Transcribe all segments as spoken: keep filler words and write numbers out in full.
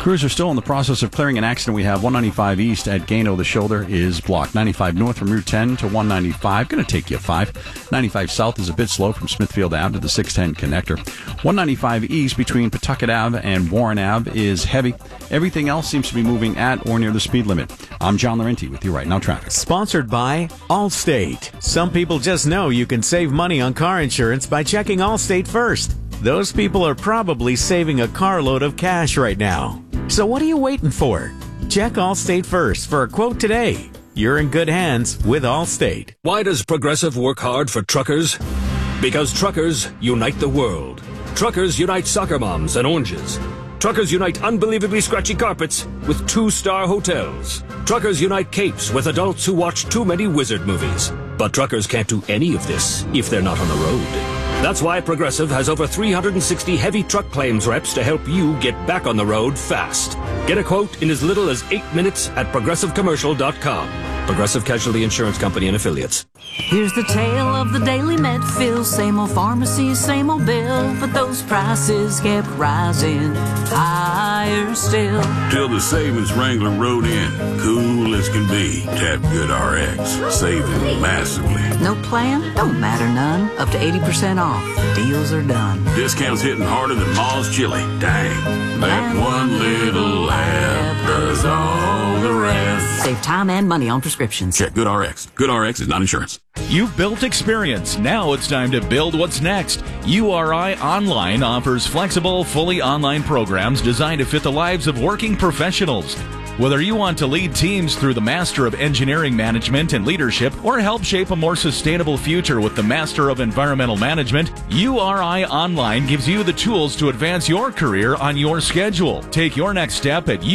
Crews are still in the process of clearing an accident we have. one ninety-five East at Gano, the shoulder is blocked. ninety-five North from Route ten to one ninety-five. Going to take you five. ninety-five South is a bit slow from Smithfield Ave to the six ten connector. one ninety-five East between Pawtucket Ave and Warren Ave is heavy. Everything else seems to be moving at or near the speed limit. I'm John Laurenti with you right now, traffic. Sponsored by Allstate. Some people just know you can save money on car insurance by checking Allstate first. Those people are probably saving a carload of cash right now. So what are you waiting for? Check Allstate first for a quote today. You're in good hands with Allstate. Why does Progressive work hard for truckers? Because truckers unite the world. Truckers unite soccer moms and oranges. Truckers unite unbelievably scratchy carpets with two-star hotels. Truckers unite capes with adults who watch too many wizard movies. But truckers can't do any of this if they're not on the road. That's why Progressive has over three hundred sixty heavy truck claims reps to help you get back on the road fast. Get a quote in as little as eight minutes at progressive commercial dot com. Progressive Casualty Insurance Company and Affiliates. Here's the tale of the daily Medfill. Same old pharmacy, same old bill, but those prices kept rising higher still. Till the savings Wrangler rode in, cool as can be. Tap Good R X, saving massively. No plan? Don't matter none. Up to eighty percent off. Deals are done. Discounts hitting harder than Ma's chili. Dang, that one little laugh does all the rest. Save time and money on prescriptions. Check Good R X. Good R X is not insurance. You've built experience. Now it's time to build what's next. U R I Online offers flexible, fully online programs designed to fit the lives of working professionals. Whether you want to lead teams through the Master of Engineering Management and Leadership or help shape a more sustainable future with the Master of Environmental Management, U R I Online gives you the tools to advance your career on your schedule. Take your next step at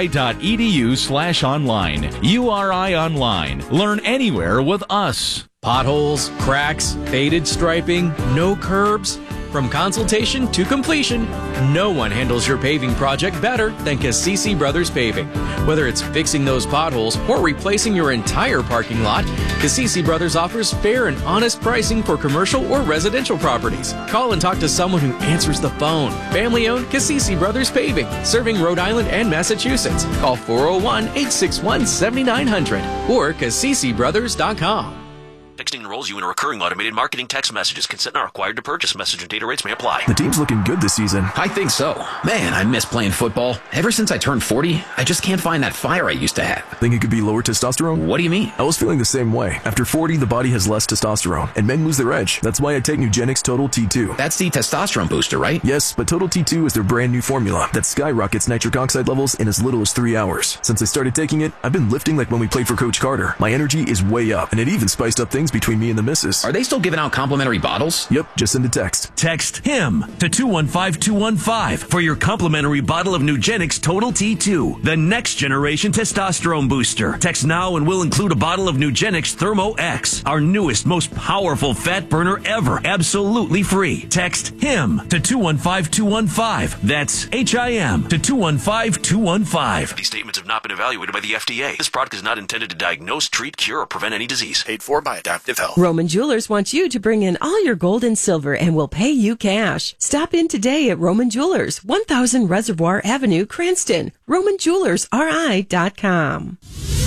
uri.edu slash online. U R I Online. Learn anywhere with us. Potholes, cracks, faded striping, no curbs. From consultation to completion, no one handles your paving project better than Cassisi Brothers Paving. Whether it's fixing those potholes or replacing your entire parking lot, Cassisi Brothers offers fair and honest pricing for commercial or residential properties. Call and talk to someone who answers the phone. Family-owned Cassisi Brothers Paving, serving Rhode Island and Massachusetts. Call four oh one, eight six one, seven nine zero zero or cassisi brothers dot com. Texting enrolls you in a recurring automated marketing text messages. Consent not required to purchase. Message and data rates may apply. The team's looking good this season. I think so. Man, I miss playing football. Ever since I turned forty, I just can't find that fire I used to have. Think it could be lower testosterone? What do you mean? I was feeling the same way. After forty, the body has less testosterone, and men lose their edge. That's why I take Nugenix Total T two. That's the testosterone booster, right? Yes, but Total T two is their brand new formula that skyrockets nitric oxide levels in as little as three hours. Since I started taking it, I've been lifting like when we played for Coach Carter. My energy is way up, and it even spiced up things between me and the missus. Are they still giving out complimentary bottles? Yep, just send a text. Text HIM to two one five two one five for your complimentary bottle of Nugenix Total T two, the next generation testosterone booster. Text now and we'll include a bottle of Nugenix Thermo X, our newest, most powerful fat burner ever, absolutely free. Text HIM to two one five two one five. That's H I M to two one five two one five. These statements have not been evaluated by the F D A. This product is not intended to diagnose, treat, cure, or prevent any disease. Paid for by Adaptive Health. Roman Jewelers wants you to bring in all your gold and silver and will pay you cash. Stop in today at Roman Jewelers, one thousand Reservoir Avenue, Cranston. roman jewelers r i dot com.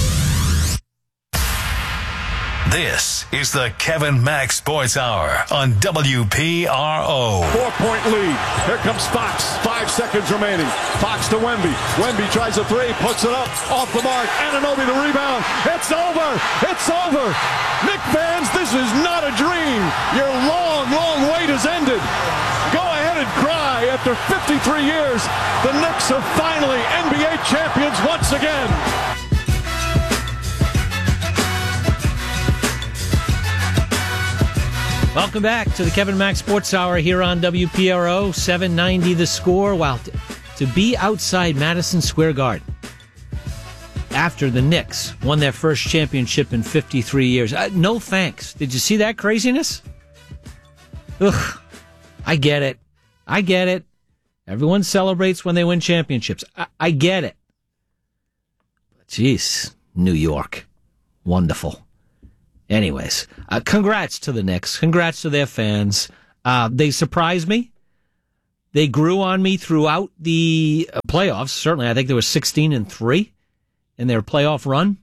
This is the Kevin Mack Sports Hour on W P R O. Four-point lead. Here comes Fox. Five seconds remaining. Fox to Wemby. Wemby tries a three, puts it up, off the mark. Anunoby the rebound. It's over. It's over. Knicks fans, this is not a dream. Your long, long wait has ended. Go ahead and cry. After fifty-three years, the Knicks are finally N B A champions once again. Welcome back to the Kevin Mack Sports Hour here on W P R O, seven ninety The Score. Wow, to, to be outside Madison Square Garden after the Knicks won their first championship in fifty-three years. Uh, no thanks. Did you see that craziness? Ugh, I get it. I get it. Everyone celebrates when they win championships. I, I get it. But jeez, New York. Wonderful. Anyways, uh, congrats to the Knicks. Congrats to their fans. Uh, they surprised me. They grew on me throughout the uh, playoffs. Certainly, I think they were sixteen and three in their playoff run.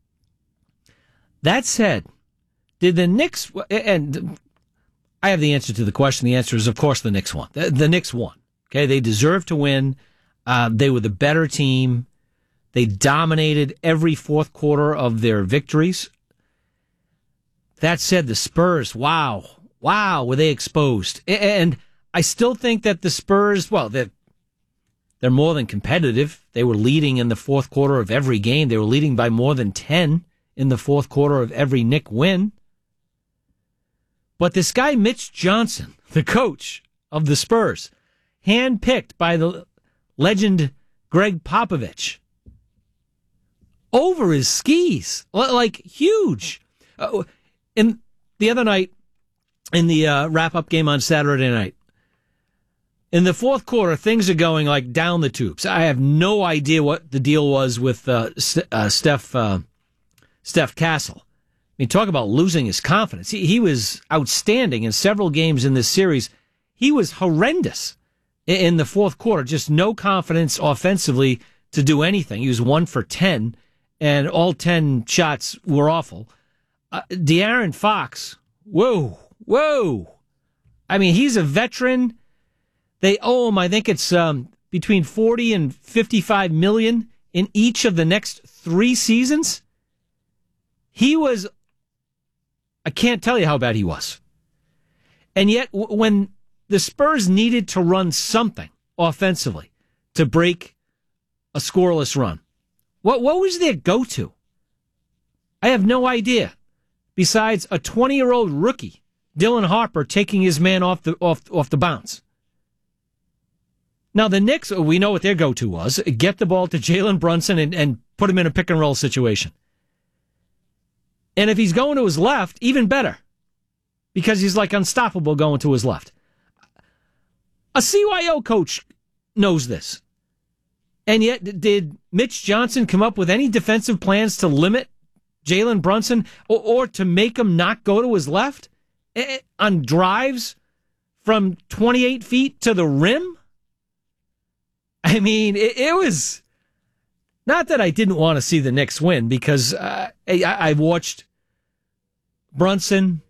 That said, did the Knicks, and I have the answer to the question. The answer is, of course, the Knicks won. The, the Knicks won. Okay, they deserved to win. Uh, they were the better team. They dominated every fourth quarter of their victories. That said, the Spurs, wow, wow, were they exposed. And I still think that the Spurs, well, they're, they're more than competitive. They were leading in the fourth quarter of every game. They were leading by more than ten in the fourth quarter of every Knick win. But this guy, Mitch Johnson, the coach of the Spurs, handpicked by the legend Greg Popovich, over his skis, like huge. Uh, in the other night, in the uh, wrap-up game on Saturday night, in the fourth quarter, things are going like down the tubes. I have no idea what the deal was with uh, St- uh, Steph uh, Steph Castle. I mean, talk about losing his confidence. He, he was outstanding in several games in this series. He was horrendous in, in the fourth quarter. Just no confidence offensively to do anything. He was one for ten, and all ten shots were awful. Uh, De'Aaron Fox, whoa, whoa. I mean, he's a veteran. They owe him, I think it's um, between forty and fifty-five million in each of the next three seasons. He was, I can't tell you how bad he was. And yet, w- when the Spurs needed to run something offensively to break a scoreless run, what what was their go-to? I have no idea. Besides a twenty-year-old rookie, Dylan Harper, taking his man off the off off the bounce. Now, the Knicks, we know what their go-to was. Get the ball to Jalen Brunson and, and put him in a pick-and-roll situation. And if he's going to his left, even better. Because he's like unstoppable going to his left. A C Y O coach knows this. And yet, did Mitch Johnson come up with any defensive plans to limit Jalen Brunson or, or to make him not go to his left on drives from twenty-eight feet to the rim? I mean, it, it was not that I didn't want to see the Knicks win, because uh, I, I've watched Brunson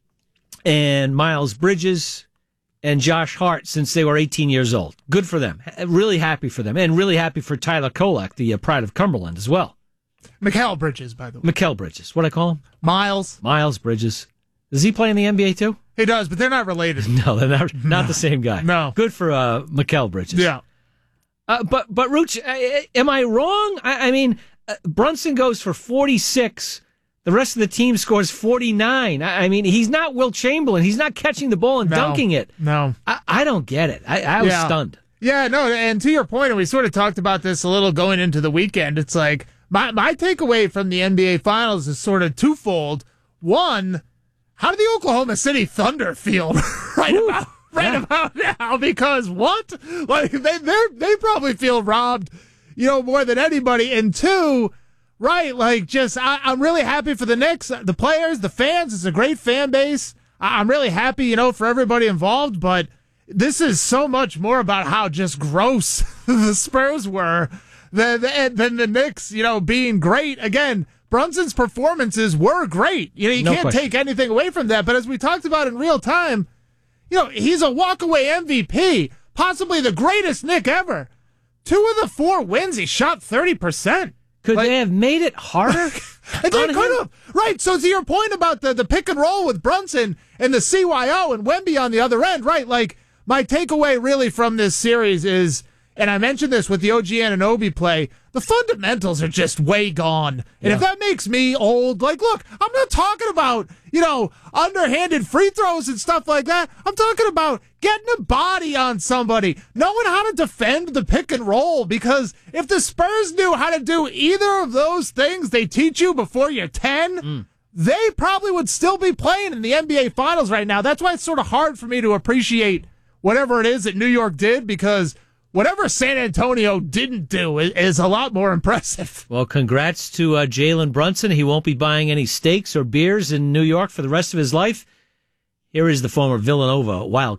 and Miles Bridges and Josh Hart since they were eighteen years old. Good for them. Really happy for them. And really happy for Tyler Kolek, the uh, pride of Cumberland as well. Mikal Bridges, by the way. Mikal Bridges. What I call him? Miles. Miles Bridges. Does he play in the N B A too? He does, but they're not related. No, they're not, not no. the same guy. No. Good for uh, Mikal Bridges. Yeah. Uh, but, but Rooch, uh, am I wrong? I, I mean, uh, Brunson goes for forty-six. The rest of the team scores forty-nine. I, I mean, he's not Wilt Chamberlain. He's not catching the ball and no. dunking it. No. I, I don't get it. I, I was yeah. stunned. Yeah, no, and to your point, and we sort of talked about this a little going into the weekend, it's like, my, my takeaway from the N B A Finals is sort of twofold. One, how do the Oklahoma City Thunder feel right Ooh. about right yeah. about now? Because what? Like they they they probably feel robbed, you know, more than anybody. And two, right, like just I, I'm really happy for the Knicks, the players, the fans. It's a great fan base. I, I'm really happy, you know, for everybody involved. But this is so much more about how just gross the Spurs were than than the Knicks, you know, being great. Again, Brunson's performances were great. You know, you no can't question. take anything away from that. But as we talked about in real time, you know, he's a walkaway M V P, possibly the greatest Knick ever. Two of the four wins, he shot thirty percent. Could like, they have made it harder? They could have. Right, so to your point about the, the pick and roll with Brunson and the C Y O and Wemby on the other end, right, like my takeaway really from this series is, and I mentioned this with the O G Anunoby play, the fundamentals are just way gone. And yeah. if that makes me old, like, look, I'm not talking about, you know, underhanded free throws and stuff like that. I'm talking about getting a body on somebody, knowing how to defend the pick and roll, because if the Spurs knew how to do either of those things they teach you before you're ten, mm. they probably would still be playing in the N B A Finals right now. That's why it's sort of hard for me to appreciate whatever it is that New York did, because whatever San Antonio didn't do is a lot more impressive. Well, congrats to uh, Jalen Brunson. He won't be buying any steaks or beers in New York for the rest of his life. Here is the former Villanova Wildcat.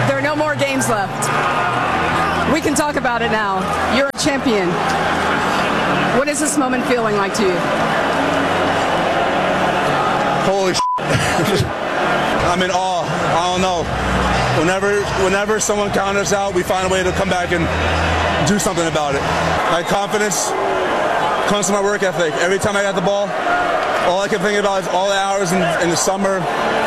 There are no more games left. We can talk about it now. You're a champion. What is this moment feeling like to you? Holy shit. I'm in awe. I don't know. Whenever whenever someone counters out, we find a way to come back and do something about it. My confidence comes from my work ethic. Every time I got the ball, all I can think about is all the hours in, in the summer.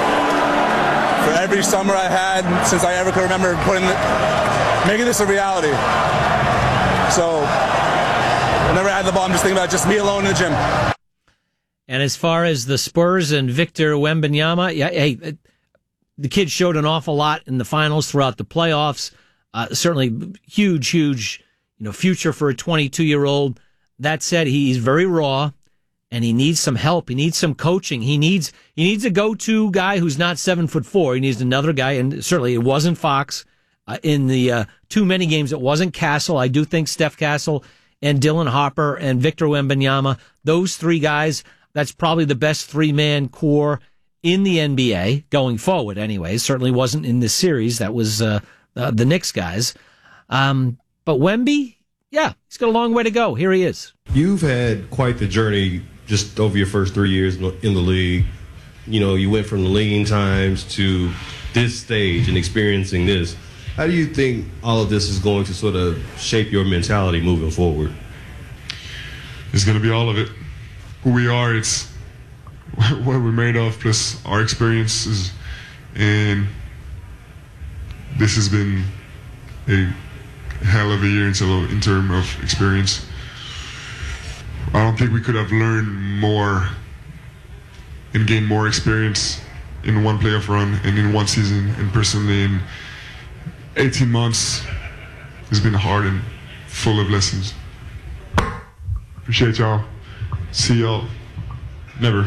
For every summer I had since I ever could remember putting the, making this a reality. So whenever I had the ball, I'm just thinking about just me alone in the gym. And as far as the Spurs and Victor Wembanyama, yeah, hey, the kid showed an awful lot in the finals throughout the playoffs. Uh, certainly huge, huge, you know, future for a twenty-two-year-old. That said, he's very raw, and he needs some help. He needs some coaching. He needs he needs a go-to guy who's not seven foot four. He needs another guy, and certainly it wasn't Fox. Uh, in the uh, too many games, it wasn't Castle. I do think Steph Castle and Dylan Harper and Victor Wembanyama, those three guys, that's probably the best three-man core in the N B A going forward anyway. Certainly wasn't in this series. That was uh, uh, the Knicks guys. Um, but Wemby, yeah, he's got a long way to go. Here he is. You've had quite the journey just over your first three years in the league. You know, you went from the lean times to this stage and experiencing this. How do you think all of this is going to sort of shape your mentality moving forward? It's going to be all of it. Who we are, it's what we're made of, plus our experiences. And this has been a hell of a year in terms of experience. I don't think we could have learned more and gained more experience in one playoff run and in one season. And personally, in eighteen months, it's been hard and full of lessons. Appreciate y'all. See y'all. Never.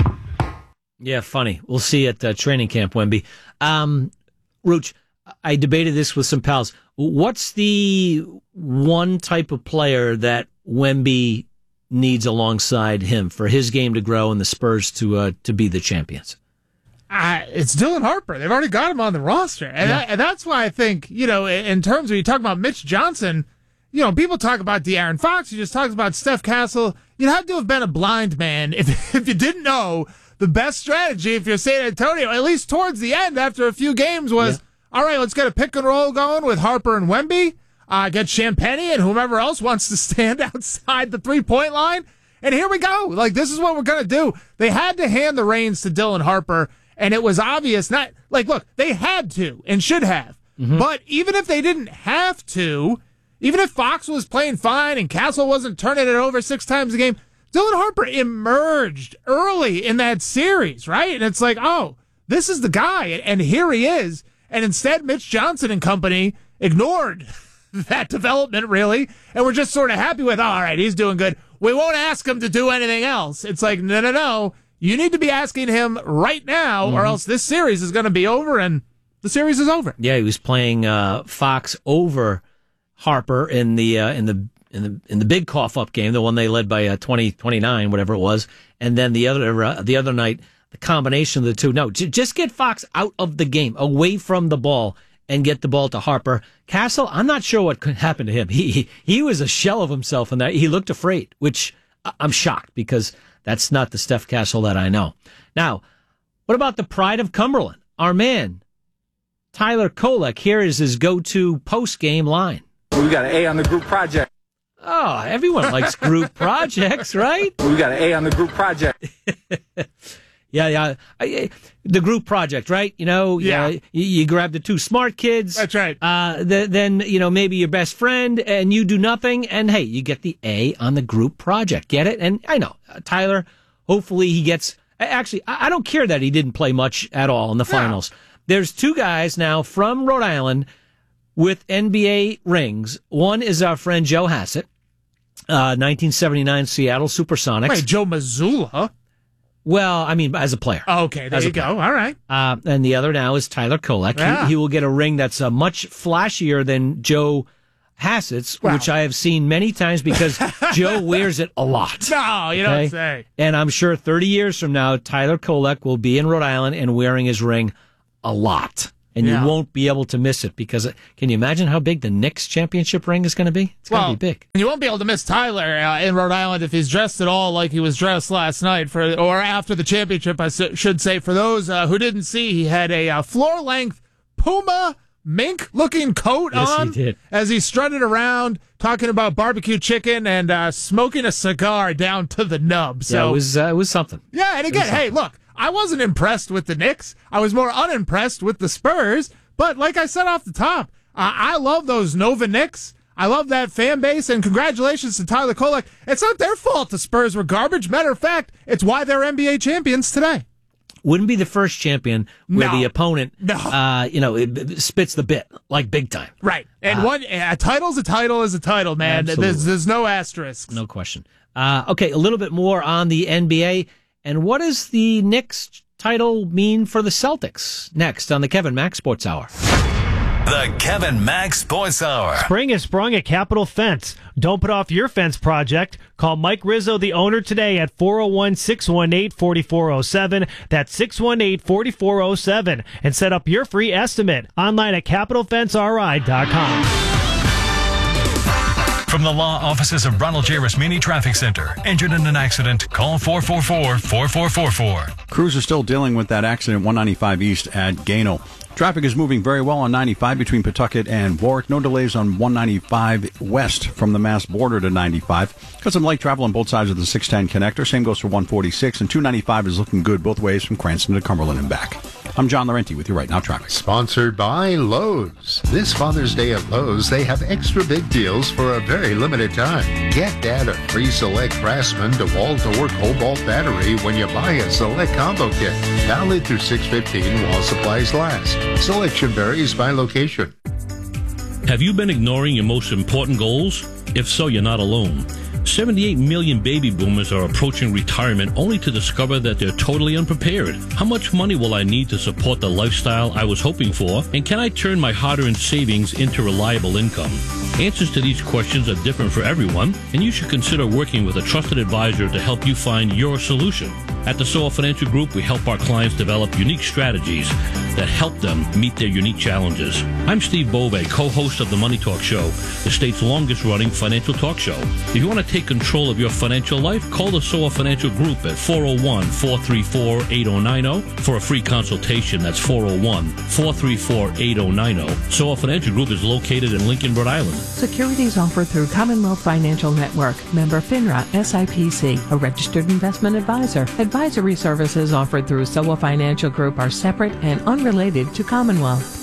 Yeah, funny. We'll see at uh, training camp, Wemby. Um, Rooch, I debated this with some pals. What's the one type of player that Wemby needs alongside him for his game to grow and the Spurs to uh, to be the champions? Uh, it's Dylan Harper. They've already got him on the roster. And, Yeah. that, and that's why I think, you know, in terms of you talk about Mitch Johnson, you know, people talk about De'Aaron Fox. You just talked about Steph Castle. You'd have to have been a blind man if if you didn't know the best strategy if you're San Antonio, at least towards the end after a few games, was, yeah. all right, let's get a pick and roll going with Harper and Wemby. Uh, get Champagnie and whomever else wants to stand outside the three-point line. And here we go. Like, this is what we're going to do. They had to hand the reins to Dylan Harper, and it was obvious. Not like, look, they had to and should have. Mm-hmm. But even if they didn't have to, even if Fox was playing fine and Castle wasn't turning it over six times a game, Dylan Harper emerged early in that series, right? And it's like, oh, this is the guy, and here he is. And instead, Mitch Johnson and company ignored that development, really, and we're just sort of happy with, oh, all right, he's doing good. We won't ask him to do anything else. It's like, no, no, no. You need to be asking him right now, mm-hmm. or else this series is going to be over, and the series is over. Yeah, he was playing uh, Fox over Harper in the uh, in the in the in the big cough up game, the one they led by uh, twenty, twenty-nine, whatever it was, and then the other uh, the other night, the combination of the two. No, j- just get Fox out of the game, away from the ball, and get the ball to Harper. Castle, I'm not sure what could happen to him. He, he he was a shell of himself in that. He looked afraid, which I'm shocked because that's not the Steph Castle that I know. Now, what about the pride of Cumberland? Our man, Tyler Kolek, here is his go-to post-game line. We got an A on the group project. Oh, everyone likes group projects, right? We got an A on the group project. Yeah, yeah. I, the group project, right? You know, yeah. Uh, you, you grab the two smart kids. That's right. Uh, the, then, you know, maybe your best friend, and you do nothing, and hey, you get the A on the group project. Get it? And I know, uh, Tyler, hopefully he gets... Actually, I, I don't care that he didn't play much at all in the finals. Yeah. There's two guys now from Rhode Island with N B A rings. One is our friend Joe Hassett, uh, nineteen seventy-nine Seattle Supersonics. Wait, Joe Mazzulla? Well, I mean, as a player. Oh, okay, there as you go. All right. Uh, and the other now is Tyler Kolek. Yeah. He, he will get a ring that's uh, much flashier than Joe Hassett's, Wow. which I have seen many times because Joe wears it a lot. No, you Okay? don't say. And I'm sure thirty years from now, Tyler Kolek will be in Rhode Island and wearing his ring a lot. And Yeah. you won't be able to miss it because uh, can you imagine how big the Knicks championship ring is going to be? It's going to Well, be big. and you won't be able to miss Tyler uh, in Rhode Island if he's dressed at all like he was dressed last night for or after the championship, I s- should say. For those uh, who didn't see, he had a uh, floor-length Puma mink-looking coat Yes, on he did. as he strutted around talking about barbecue chicken and uh, smoking a cigar down to the nub. So yeah, it was uh, it was something. Yeah, and again, hey, look, I wasn't impressed with the Knicks. I was more unimpressed with the Spurs. But like I said off the top, uh, I love those Nova Knicks. I love that fan base, and congratulations to Tyler Kolek. It's not their fault the Spurs were garbage. Matter of fact, it's why they're N B A champions today. Wouldn't be the first champion where No. the opponent, No. uh, you know, it, it spits the bit like big time. Right. And Uh, one a title's a title is a title, man. Absolutely. There's, there's no asterisks. No question. Uh, okay, a little bit more on the N B A. And what does the Knicks title mean for the Celtics? Next on the Kevin Mack Sports Hour. The Kevin Mack Sports Hour. Spring has sprung at Capital Fence. Don't put off your fence project. Call Mike Rizzo, the owner, today at four oh one, six one eight, four four oh seven. That's six one eight, four four oh seven. And set up your free estimate online at capital fence r i dot com. From the law offices of Ronald J. Rasmini Traffic Center. Injured in an accident? Call four four four, four four four four. Crews are still dealing with that accident, one ninety-five East at Gano. Traffic is moving very well on ninety-five between Pawtucket and Warwick. No delays on one ninety-five West from the Mass border to ninety-five. Got some light travel on both sides of the six ten connector. Same goes for one forty-six, and two ninety-five is looking good both ways from Cranston to Cumberland and back. I'm John Laurenti with you right now, traffic. Sponsored by Lowe's. This Father's Day at Lowe's, they have extra big deals for a very limited time. Get Dad a free Select Craftsman DeWalt or Cobalt battery when you buy a Select combo kit. Valid through six fifteen while supplies last. Selection varies by location. Have you been ignoring your most important goals? If so, you're not alone. seventy-eight million baby boomers are approaching retirement only to discover that they're totally unprepared. How much money will I need to support the lifestyle I was hoping for? And can I turn my hard-earned savings into reliable income? Answers to these questions are different for everyone, and you should consider working with a trusted advisor to help you find your solution. At the Soar Financial Group, we help our clients develop unique strategies that help them meet their unique challenges. I'm Steve Bove, co-host of the Money Talk Show, the state's longest-running financial talk show. If you want to take control of your financial life, call the Soar Financial Group at four oh one, four three four, eight oh nine oh for a free consultation. That's four oh one, four three four, eight oh nine oh. Soar Financial Group is located in Lincoln, Rhode Island. Securities offered through Commonwealth Financial Network, member FINRA S I P C, a registered investment advisor. Advisory services offered through S O A Financial Group are separate and unrelated to Commonwealth.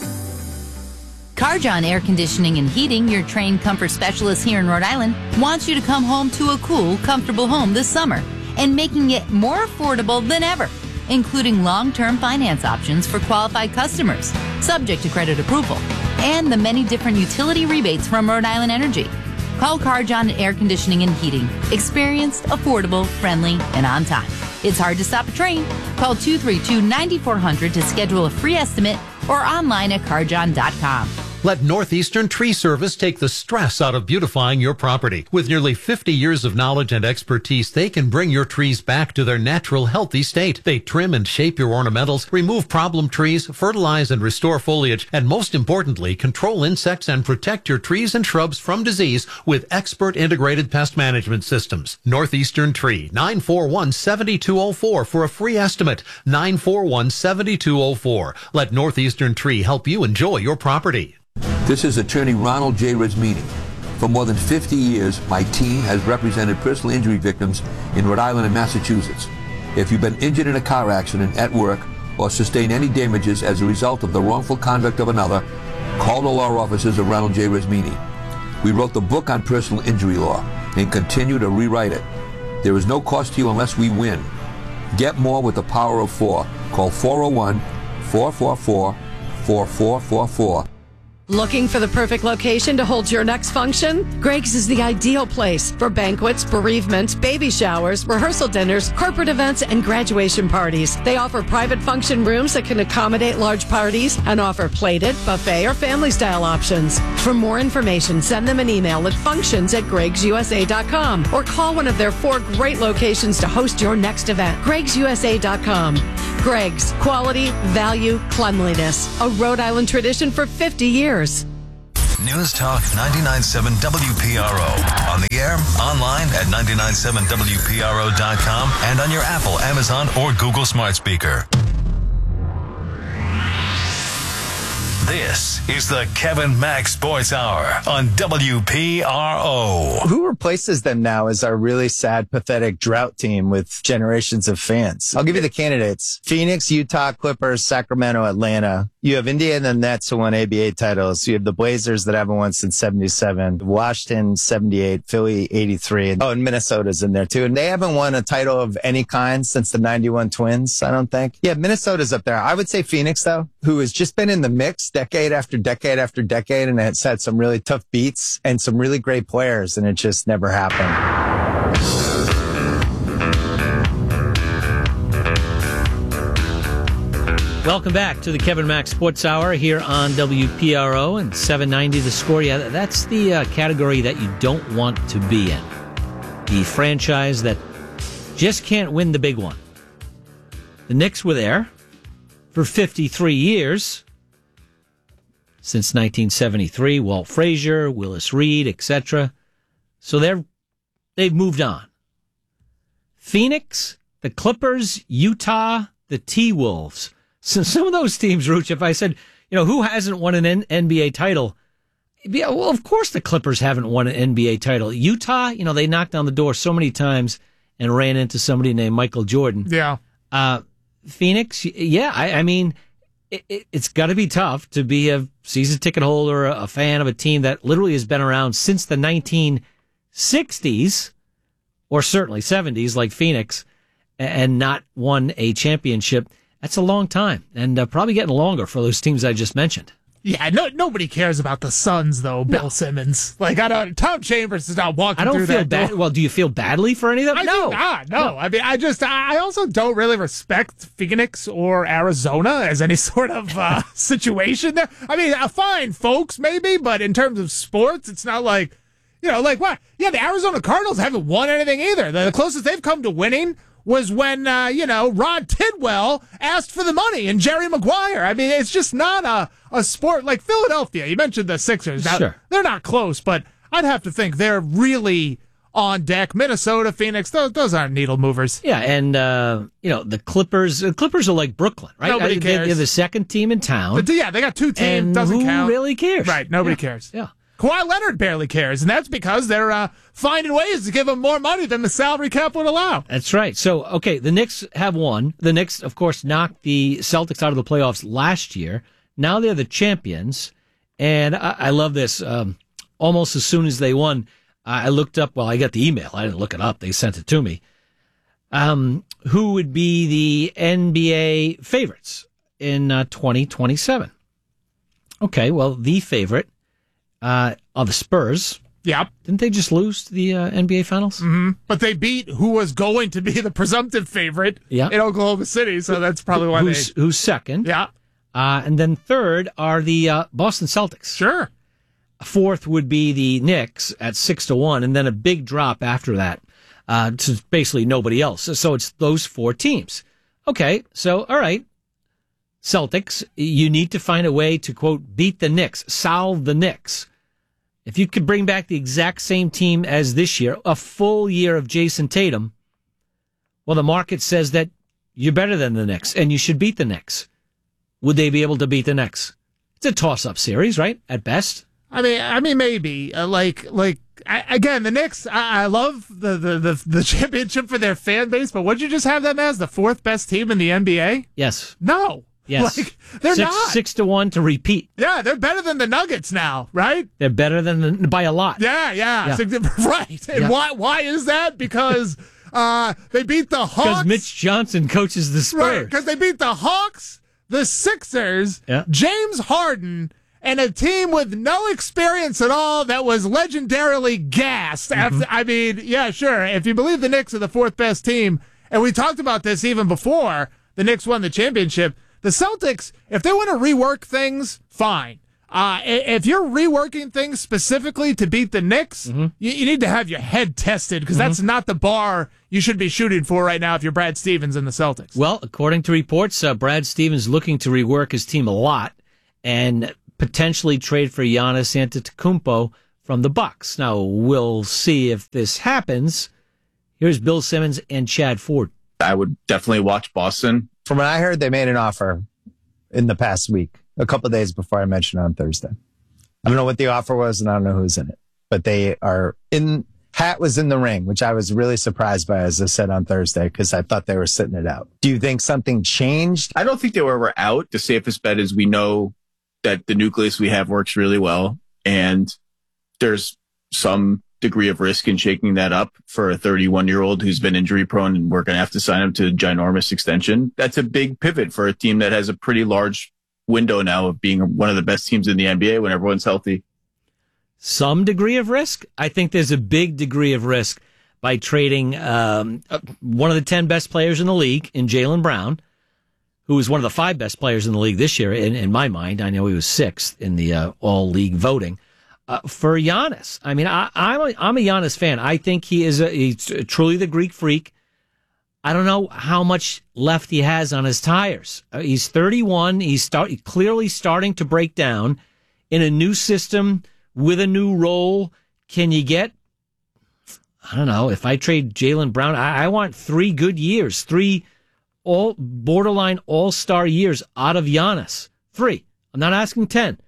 Carjon Air Conditioning and Heating, your trained comfort specialist here in Rhode Island, wants you to come home to a cool, comfortable home this summer and making it more affordable than ever, including long-term finance options for qualified customers, subject to credit approval, and the many different utility rebates from Rhode Island Energy. Call Carjon Air Conditioning and Heating. Experienced, affordable, friendly, and on time. It's hard to stop a train. Call two three two, nine four hundred to schedule a free estimate or online at carjon dot com. Let Northeastern Tree Service take the stress out of beautifying your property. With nearly fifty years of knowledge and expertise, they can bring your trees back to their natural, healthy state. They trim and shape your ornamentals, remove problem trees, fertilize and restore foliage, and most importantly, control insects and protect your trees and shrubs from disease with expert integrated pest management systems. Northeastern Tree, nine four one, seven two zero four for a free estimate. nine four one, seven two zero four. Let Northeastern Tree help you enjoy your property. This is attorney Ronald J. Rasmini. For more than fifty years, my team has represented personal injury victims in Rhode Island and Massachusetts. If you've been injured in a car accident, at work, or sustained any damages as a result of the wrongful conduct of another, call the law offices of Ronald J. Rasmini. We wrote the book on personal injury law and continue to rewrite it. There is no cost to you unless we win. Get more with the power of four. Call four oh one, four four four, four four four four. Looking for the perfect location to hold your next function? Greg's is the ideal place for banquets, bereavements, baby showers, rehearsal dinners, corporate events, and graduation parties. They offer private function rooms that can accommodate large parties and offer plated, buffet, or family-style options. For more information, send them an email at functions at gregs u s a dot com or call one of their four great locations to host your next event. gregs u s a dot com. Greg's, quality, value, cleanliness. A Rhode Island tradition for fifty years. News Talk ninety-nine point seven W P R O. On the air, online at ninety-nine point seven W P R O dot com, and on your Apple, Amazon, or Google smart speaker. This is the Kevin Mack Sports Hour on W P R O. Who replaces them now as our really sad, pathetic drought team with generations of fans? I'll give you the candidates. Phoenix, Utah, Clippers, Sacramento, Atlanta. You have Indiana and the Nets who won A B A titles. You have the Blazers that haven't won since seventy-seven. Washington, seventy-eight. Philly, eighty-three. Oh, and Minnesota's in there too. And they haven't won a title of any kind since the ninety-one Twins, I don't think. Yeah, Minnesota's up there. I would say Phoenix, though, who has just been in the mix decade after decade after decade, and it's had some really tough beats and some really great players, and it just never happened. Welcome back to the Kevin Mack Sports Hour here on W P R O and seven ninety The Score. Yeah, that's the uh, category that you don't want to be in. The franchise that just can't win the big one. The Knicks were there for fifty-three years. Since nineteen seventy-three, Walt Frazier, Willis Reed, et cetera. So they're, they've moved on. Phoenix, the Clippers, Utah, the T-Wolves. So some of those teams, Rooch, if I said, you know, who hasn't won an N- NBA title? Yeah, well, of course the Clippers haven't won an N B A title. Utah, you know, they knocked on the door so many times and ran into somebody named Michael Jordan. Yeah. Uh, Phoenix, yeah, I, I mean, it, it, it's got to be tough to be a season ticket holder, a fan of a team that literally has been around since the nineteen sixties, or certainly seventies, like Phoenix, and not won a championship. That's a long time, and uh, probably getting longer for those teams I just mentioned. Yeah, no, nobody cares about the Suns, though, Bill no. Simmons. Like, I don't, Tom Chambers is not walking I don't through feel that bad. door. Well, do you feel badly for any of them? I no. do not, no. no. I mean, I just, I also don't really respect Phoenix or Arizona as any sort of uh, situation there. I mean, uh, fine, folks, maybe, but in terms of sports, it's not like, you know, like what? Yeah, the Arizona Cardinals haven't won anything either. The closest they've come to winning was when, uh, you know, Rod Tidwell asked for the money and Jerry Maguire. I mean, it's just not a, a sport like Philadelphia. You mentioned the Sixers. Now, sure. They're not close, but I'd have to think they're really on deck. Minnesota, Phoenix, those, those aren't needle movers. Yeah, and, uh, you know, the Clippers, the Clippers are like Brooklyn, right? Nobody I, cares. They're the second team in town. But, yeah, they got two teams. And doesn't who count. really cares? Right, nobody yeah. cares. Yeah. Kawhi Leonard barely cares, and that's because they're uh, finding ways to give him more money than the salary cap would allow. That's right. So, okay, the Knicks have won. The Knicks, of course, knocked the Celtics out of the playoffs last year. Now they're the champions, and I, I love this. Um, almost as soon as they won, I looked up, well, I got the email. I didn't look it up. They sent it to me. Um, who would be the N B A favorites in uh, twenty twenty-seven? Okay, well, the favorite Uh, are the Spurs. Yep. Didn't they just lose the uh, N B A Finals? Mm-hmm. But they beat who was going to be the presumptive favorite yeah. in Oklahoma City, so that's probably why who's, they... Who's second. Yeah. Uh, and then third are the uh, Boston Celtics. Sure. Fourth would be the Knicks at six to one, and then a big drop after that uh, to basically nobody else. So it's those four teams. Okay, so, all right. Celtics, you need to find a way to, quote, beat the Knicks, solve the Knicks. If you could bring back the exact same team as this year, a full year of Jason Tatum, well, the market says that you're better than the Knicks, and you should beat the Knicks. Would they be able to beat the Knicks? It's a toss-up series, right? At best. I mean, I mean, maybe. Uh, like, like I, again, the Knicks, I, I love the, the, the, the championship for their fan base, but would you just have them as the fourth best team in the N B A? Yes. No. Yes. Like, they're six, not. Six to one to repeat. Yeah, they're better than the Nuggets now, right? They're better than the, by a lot. Yeah, yeah. Yeah. So, right. And Yeah. why why is that? Because uh, they beat the Hawks. Because Mitch Johnson coaches the Spurs. Right, because they beat the Hawks, the Sixers, Yeah. James Harden, and a team with no experience at all that was legendarily gassed. Mm-hmm. After, I mean, yeah, sure. If you believe the Knicks are the fourth best team, and we talked about this even before the Knicks won the championship, the Celtics, if they want to rework things, fine. Uh, if you're reworking things specifically to beat the Knicks, mm-hmm. you, you need to have your head tested because mm-hmm. that's not the bar you should be shooting for right now if you're Brad Stevens and the Celtics. Well, according to reports, uh, Brad Stevens looking to rework his team a lot and potentially trade for Giannis Antetokounmpo from the Bucks. Now, we'll see if this happens. Here's Bill Simmons and Chad Ford. I would definitely watch Boston. From what I heard, they made an offer in the past week, a couple of days before I mentioned it on Thursday. I don't know what the offer was, and I don't know who's in it, but they are in. Hat was in the ring, which I was really surprised by, as I said on Thursday, because I thought they were sitting it out. Do you think something changed? I don't think they were out. The safest bet is we know that the nucleus we have works really well, and there's some degree of risk in shaking that up for a thirty-one-year-old who's been injury prone, and we're going to have to sign him to a ginormous extension. That's a big pivot for a team that has a pretty large window now of being one of the best teams in the N B A when everyone's healthy. Some degree of risk. I think there's a big degree of risk by trading um, one of the ten best players in the league in Jaylen Brown, who was one of the five best players in the league this year, in, in my mind. I know he was sixth in the uh, all-league voting. Uh, for Giannis. I mean, I, I'm, a, I'm a Giannis fan. I think he is a, he's truly the Greek freak. I don't know how much left he has on his tires. Uh, he's thirty-one. He's start, clearly starting to break down in a new system with a new role. Can you get, I don't know, if I trade Jaylen Brown, I, I want three good years, three all borderline all-star years out of Giannis. Three. I'm not asking ten.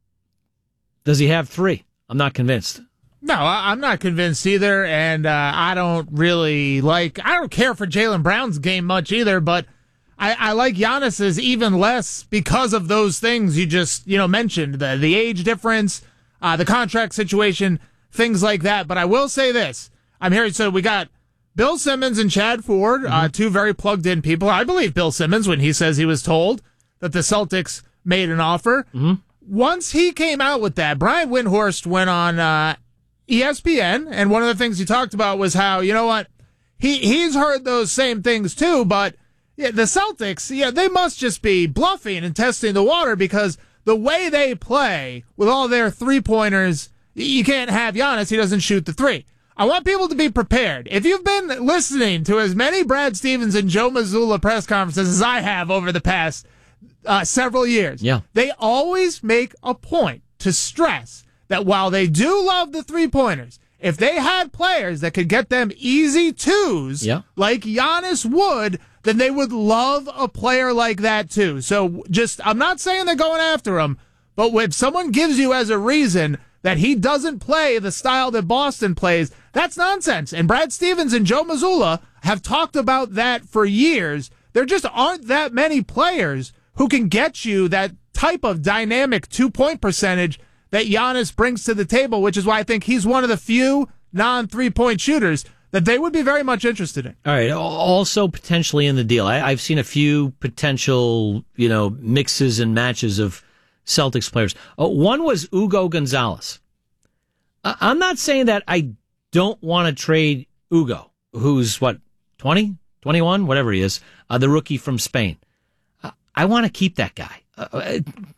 Does he have three? I'm not convinced. No, I'm not convinced either, and uh, I don't really like, I don't care for Jaylen Brown's game much either, but I, I like Giannis's even less because of those things you just, you know, mentioned, the, the age difference, uh, the contract situation, things like that. But I will say this. I'm hearing, so we got Bill Simmons and Chad Ford, mm-hmm. uh, two very plugged-in people. I believe Bill Simmons when he says he was told that the Celtics made an offer. Mm-hmm. Once he came out with that, Brian Windhorst went on uh, E S P N, and one of the things he talked about was how, you know what, he he's heard those same things too, but yeah, the Celtics, yeah, they must just be bluffing and testing the water because the way they play with all their three-pointers, you can't have Giannis, he doesn't shoot the three. I want people to be prepared. If you've been listening to as many Brad Stevens and Joe Mazzulla press conferences as I have over the past Uh, several years. Yeah. They always make a point to stress that while they do love the three-pointers, if they had players that could get them easy twos, yeah. like Giannis would, then they would love a player like that too. So just, I'm not saying they're going after him, but if someone gives you as a reason that he doesn't play the style that Boston plays, that's nonsense. And Brad Stevens and Joe Mazzulla have talked about that for years. There just aren't that many players who can get you that type of dynamic two-point percentage that Giannis brings to the table, which is why I think he's one of the few non-three-point shooters that they would be very much interested in. All right. Also potentially in the deal, I, I've seen a few potential, you know, mixes and matches of Celtics players. Uh, one was Ugo Gonzalez. Uh, I'm not saying that I don't want to trade Ugo, who's, what, twenty, twenty-one, whatever he is, uh, the rookie from Spain. I want to keep that guy. Uh,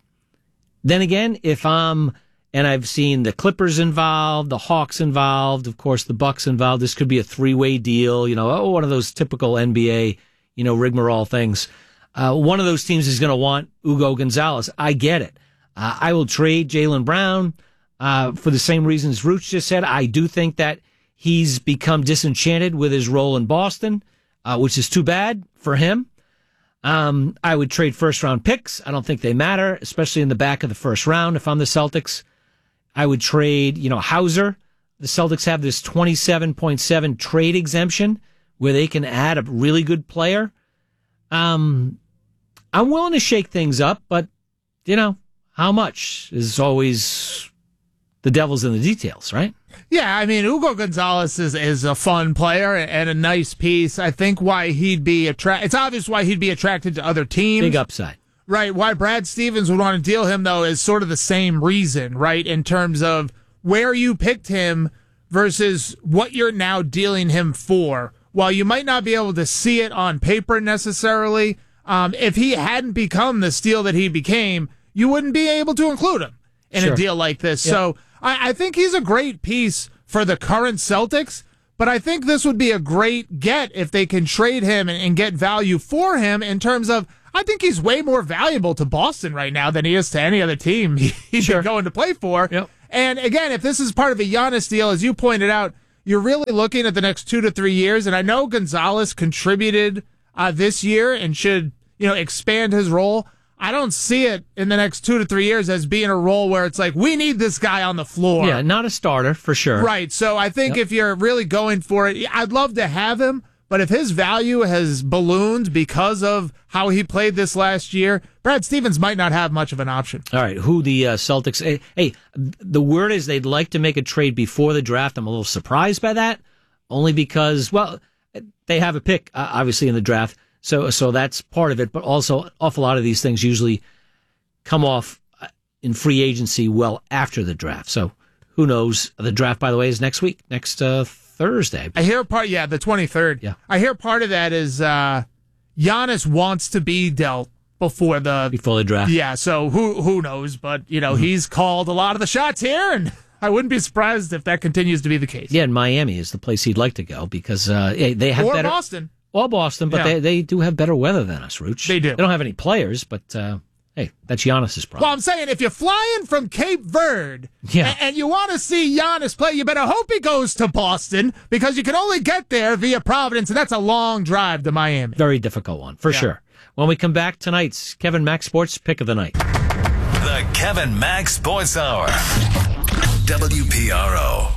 then again, if I'm, and I've seen the Clippers involved, the Hawks involved, of course, the Bucks involved, this could be a three-way deal, you know, oh, one of those typical N B A, you know, rigmarole things. Uh, one of those teams is going to want Ugo Gonzalez. I get it. Uh, I will trade Jaylen Brown uh, for the same reasons Rooch just said. I do think that he's become disenchanted with his role in Boston, uh, which is too bad for him. Um, I would trade first round picks. I don't think they matter, especially in the back of the first round. If I'm the Celtics, I would trade, you know, Hauser. The Celtics have this twenty-seven point seven trade exemption where they can add a really good player. Um, I'm willing to shake things up, but you know, how much is always the devil's in the details, right? Yeah, I mean, Ugo Gonzalez is, is a fun player and a nice piece. I think why he'd be attracted, it's obvious why he'd be attracted to other teams. Big upside. Right. Why Brad Stevens would want to deal him, though, is sort of the same reason, right? In terms of where you picked him versus what you're now dealing him for. While you might not be able to see it on paper necessarily, um, if he hadn't become the steal that he became, you wouldn't be able to include him in Sure. a deal like this. Yep. So I, I think he's a great piece for the current Celtics. But I think this would be a great get if they can trade him and, and get value for him in terms of, I think he's way more valuable to Boston right now than he is to any other team he's sure. going to play for. Yep. And again, if this is part of a Giannis deal, as you pointed out, you're really looking at the next two to three years. And I know Gonzalez contributed uh, this year and should, you know, expand his role. I don't see it in the next two to three years as being a role where it's like, we need this guy on the floor. Yeah, not a starter for sure. Right. So I think yep. if you're really going for it, I'd love to have him. But if his value has ballooned because of how he played this last year, Brad Stevens might not have much of an option. All right. Who the uh, Celtics? Hey, hey, the word is they'd like to make a trade before the draft. I'm a little surprised by that, only because, well, they have a pick, uh, obviously, in the draft. So, so that's part of it, but also an awful lot of these things usually come off in free agency well after the draft. So, who knows? The draft, by the way, is next week, next uh, Thursday. I hear part, yeah, the twenty-third. Yeah, I hear part of that is uh, Giannis wants to be dealt before the before the draft. Yeah, so who who knows? But you know, mm-hmm. he's called a lot of the shots here, and I wouldn't be surprised if that continues to be the case. Yeah, and Miami is the place he'd like to go because uh, they have or better. Boston. Or Boston, but yeah. they, they do have better weather than us, Rooch. They do. They don't have any players, but uh, hey, that's Giannis's problem. Well, I'm saying if you're flying from Cape Verde yeah. and, and you want to see Giannis play, you better hope he goes to Boston because you can only get there via Providence, and that's a long drive to Miami. Very difficult one, for yeah. sure. When we come back, tonight's Kevin Mack Sports Pick of the Night. The Kevin Mack Sports Hour. W P R O.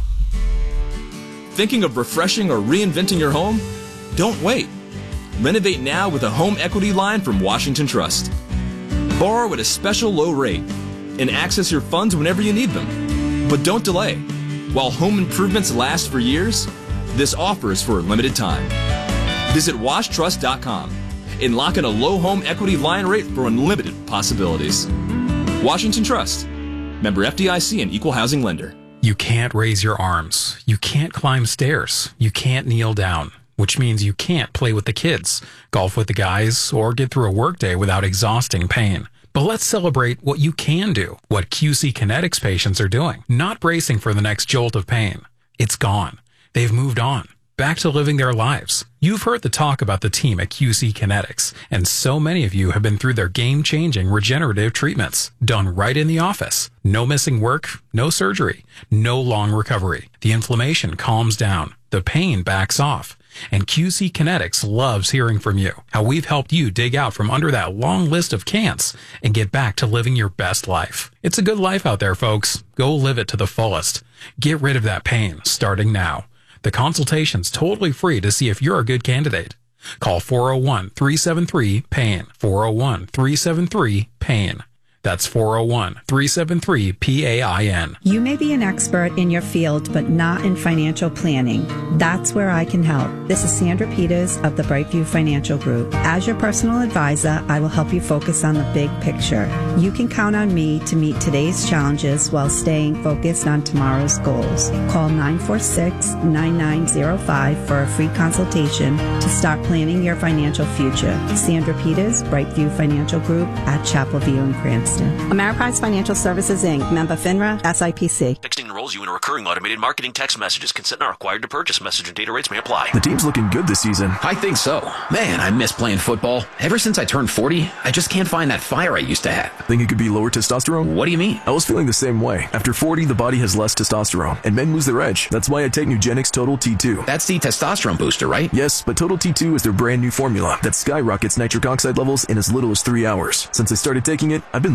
Thinking of refreshing or reinventing your home? Don't wait. Renovate now with a home equity line from Washington Trust. Borrow at a special low rate and access your funds whenever you need them. But don't delay. While home improvements last for years, this offer is for a limited time. Visit wash trust dot com and lock in a low home equity line rate for unlimited possibilities. Washington Trust. Member F D I C and Equal Housing Lender. You can't raise your arms. You can't climb stairs. You can't kneel down, which means you can't play with the kids, golf with the guys, or get through a workday without exhausting pain. But let's celebrate what you can do, what Q C Kinetics patients are doing, not bracing for the next jolt of pain. It's gone. They've moved on, back to living their lives. You've heard the talk about the team at Q C Kinetics, and so many of you have been through their game-changing regenerative treatments, done right in the office. No missing work, no surgery, no long recovery. The inflammation calms down, the pain backs off. And Q C Kinetics loves hearing from you, how we've helped you dig out from under that long list of can'ts and get back to living your best life. It's a good life out there, folks. Go live it to the fullest. Get rid of that pain, starting now. The consultation's totally free to see if you're a good candidate. Call four oh one, three seven three, PAIN, four oh one, three seven three, PAIN. That's four oh one, three seven three, P A I N. You may be an expert in your field, but not in financial planning. That's where I can help. This is Sandra Peters of the Brightview Financial Group. As your personal advisor, I will help you focus on the big picture. You can count on me to meet today's challenges while staying focused on tomorrow's goals. Call nine four six, nine nine zero five for a free consultation to start planning your financial future. Sandra Peters, Brightview Financial Group at Chapel View in Cranston. Ameriprise Financial Services, Incorporated. Member FINRA, S I P C. Texting enrolls you in a recurring automated marketing text messages. Consent not required to purchase. Message and data rates may apply. The team's looking good this season. I think so. Man, I miss playing football. Ever since I turned forty, I just can't find that fire I used to have. Think it could be lower testosterone? What do you mean? I was feeling the same way. After forty, the body has less testosterone, and men lose their edge. That's why I take Nugenix Total T two. That's the testosterone booster, right? Yes, but Total T two is their brand new formula that skyrockets nitric oxide levels in as little as three hours. Since I started taking it, I've been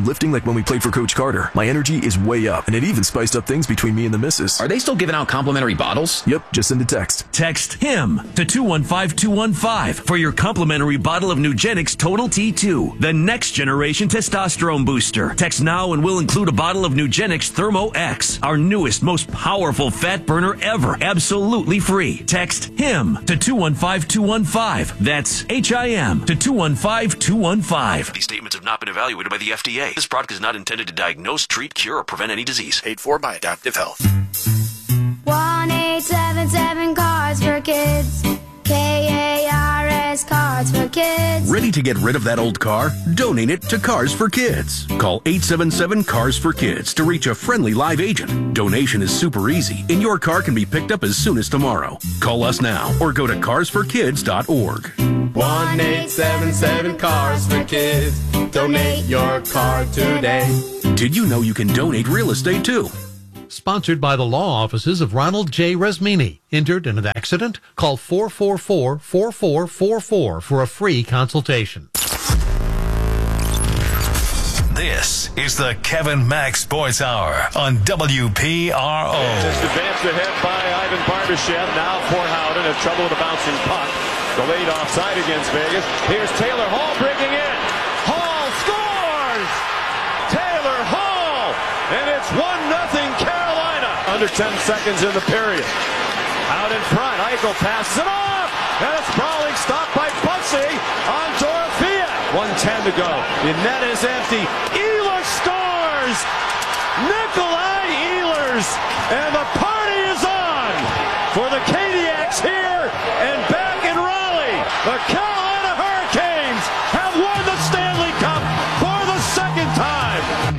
I'm lifting like when we played for Coach Carter. My energy is way up, and it even spiced up things between me and the missus. Are they still giving out complimentary bottles? Yep, just send a text. Text HIM to two one five two one five for your complimentary bottle of Nugenix Total T two, the next generation testosterone booster. Text now and we'll include a bottle of Nugenix Thermo X, our newest, most powerful fat burner ever, absolutely free. Text HIM to two one five two one five. That's H I M to two one five two one five. These statements have not been evaluated by the F D A. This product is not intended to diagnose, treat, cure, or prevent any disease. Paid for by Adaptive Health. one eight seven seven Cards for Kids. K A R S Cards for Kids. Ready to get rid of that old car? Donate it to Cars for Kids. Call eight seven seven Cars for Kids to reach a friendly live agent. Donation is super easy, and your car can be picked up as soon as tomorrow. Call us now or go to cars for kids dot org. one eight seven seven Cars for Kids. Donate your car today. Did you know you can donate real estate too? Sponsored by the law offices of Ronald J. Resmini. Injured in an accident? Call four four four, four four four four for a free consultation. This is the Kevin Mack Sports Hour on W P R O. Just advanced ahead by Ivan Barbashev. Now for Howden in trouble with a bouncing puck. Delayed offside against Vegas. Here's Taylor Hall bringing in. Hall scores! Taylor Hall! And it's one nothing Carolina. Under ten seconds in the period. Out in front. Eichel passes it off. And a sprawling stop by Bussey on Dorothea. one ten to go. The net is empty. Ehlers scores! Nikolai Ehlers! And the party is on for the Kadiaks here and back in Raleigh. The Carolina Hurricanes have won the Stanley Cup for the second time.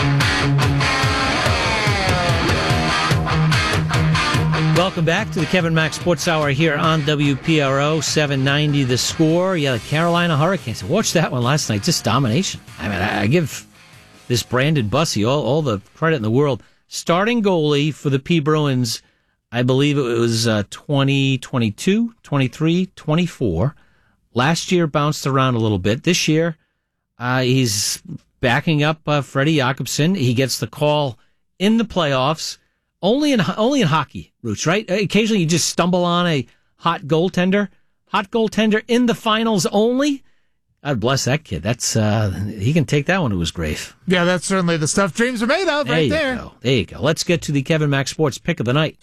Welcome back to the Kevin Mack Sports Hour here on W P R O, seven ninety The Score. Yeah, the Carolina Hurricanes. I watched that one last night. Just domination. I mean, I give this Brandon Bussey all, all the credit in the world. Starting goalie for the P. Bruins, I believe it was uh, twenty twenty-two, twenty-three, twenty-four. Last year bounced around a little bit. This year, uh, he's backing up uh, Freddie Jakobsen. He gets the call in the playoffs. Only in only in hockey, Roots, right? Occasionally you just stumble on a hot goaltender. Hot goaltender in the finals only. God bless that kid. That's uh, he can take that one to his grave. Yeah, that's certainly the stuff dreams are made of there right you there. Go. There you go. Let's get to the Kevin Mack Sports Pick of the Night.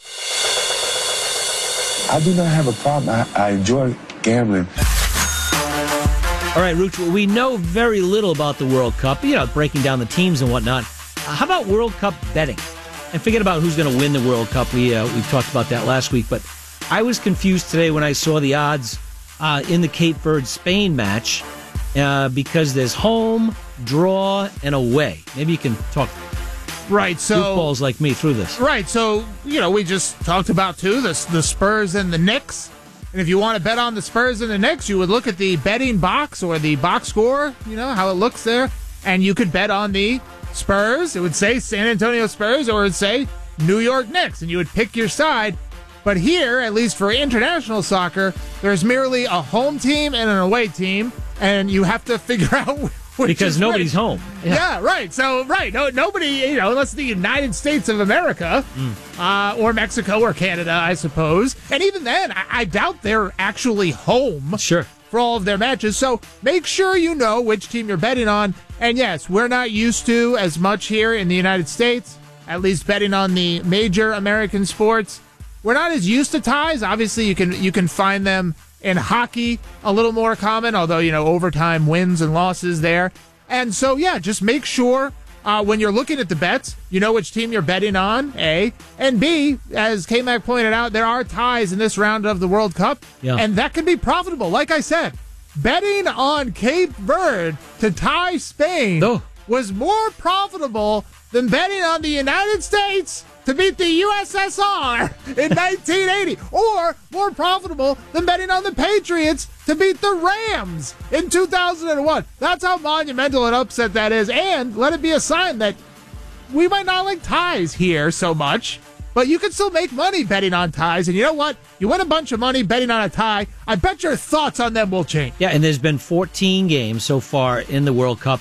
I do not have a problem. I, I enjoy gambling. All right, Roots, we know very little about the World Cup, you know, breaking down the teams and whatnot. How about World Cup betting? And forget about who's going to win the World Cup. We uh, we talked about that last week, but I was confused today when I saw the odds uh, in the Cape Verde Spain match uh, because there's home, draw, and away. Maybe you can talk right. So goofballs like me through this. Right. So you know we just talked about too the the Spurs and the Knicks. And if you want to bet on the Spurs and the Knicks, you would look at the betting box or the box score. You know how it looks there, and you could bet on the Spurs. It would say San Antonio Spurs, or it would say New York Knicks, and you would pick your side. But here, at least for international soccer, there's merely a home team and an away team, and you have to figure out which because is nobody's which. home. Yeah. yeah, right. So right, no, nobody, you know, unless the United States of America mm. uh, or Mexico or Canada, I suppose. And even then, I, I doubt they're actually home. Sure. For all of their matches. So make sure you know which team you're betting on. And yes, we're not used to as much here in the United States, at least betting on the major American sports. We're not as used to ties. Obviously, you can you can find them in hockey a little more common, although, you know, overtime wins and losses there. And so, yeah, just make sure uh, when you're looking at the bets, you know which team you're betting on, A. And B, as K-Mac pointed out, there are ties in this round of the World Cup, yeah. and that can be profitable. Like I said, betting on Cape Verde to tie Spain oh. was more profitable than betting on the United States to beat the U S S R in nineteen eighty, or more profitable than betting on the Patriots to beat the Rams in two thousand one. That's how monumental an upset that is, and let it be a sign that we might not like ties here so much, but you can still make money betting on ties. And you know what? You win a bunch of money betting on a tie. I bet your thoughts on them will change. Yeah, and there's been fourteen games so far in the World Cup.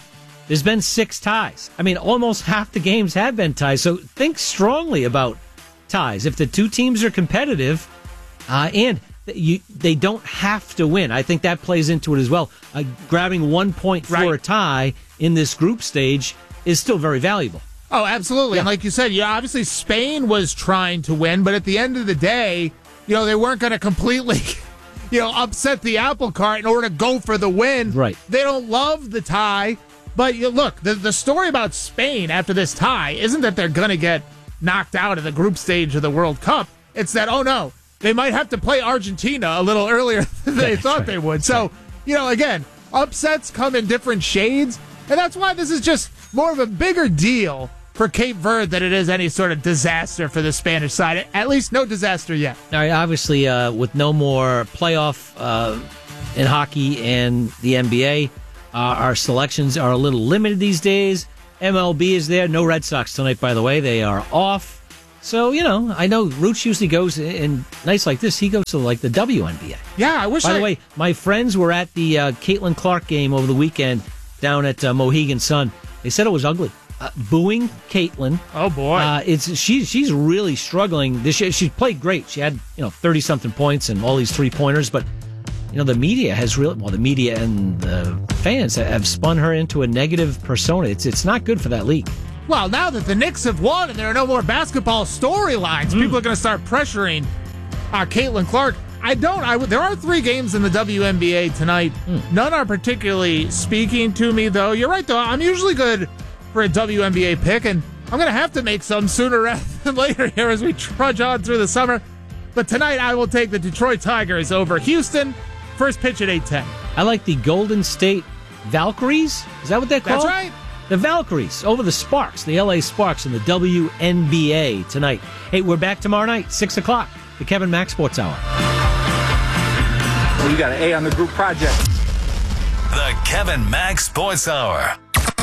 there's been six ties. I mean, almost half the games have been ties. So think strongly about ties. If the two teams are competitive, uh, and you, they don't have to win, I think that plays into it as well. Uh, grabbing one point for right. a tie in this group stage is still very valuable. Oh, absolutely. Yeah. And like you said, yeah, obviously Spain was trying to win, but at the end of the day, you know, they weren't going to completely, you know, upset the apple cart in order to go for the win. Right. They don't love the tie. But you look, the, the story about Spain after this tie isn't that they're going to get knocked out of the group stage of the World Cup. It's that, oh, no, they might have to play Argentina a little earlier than they yeah, thought right. they would. So, you know, again, upsets come in different shades. And that's why this is just more of a bigger deal for Cape Verde than it is any sort of disaster for the Spanish side. At least no disaster yet. All right, obviously, uh, with no more playoff uh, in hockey and the N B A, Uh, our selections are a little limited these days. M L B is there. No Red Sox tonight, by the way. They are off. So, you know, I know Roots usually goes in nights like this. He goes to, like, the W N B A. Yeah, I wish By I... the way, my friends were at the uh, Caitlin Clark game over the weekend down at uh, Mohegan Sun. They said it was ugly. Uh, booing Caitlin. Oh, boy. Uh, it's she, She's really struggling. This year. She played great. She had, you know, thirty-something points and all these three-pointers, but... You know, the media has really, well, the media and the fans have spun her into a negative persona. It's it's not good for that league. Well, now that the Knicks have won and there are no more basketball storylines, mm. people are going to start pressuring uh, Caitlin Clark. I don't. I there are three games in the W N B A tonight. Mm. None are particularly speaking to me, though. You're right, though. I'm usually good for a W N B A pick, and I'm going to have to make some sooner rather than later here as we trudge on through the summer. But tonight, I will take the Detroit Tigers over Houston. First pitch at eight ten. I like the Golden State Valkyries. Is that what they're called? That's right. The Valkyries over the Sparks, the L A Sparks in the W N B A tonight. Hey, we're back tomorrow night, six o'clock, the Kevin Mack Sports Hour. Well, you got an A on the group project. The Kevin Mack Sports Hour.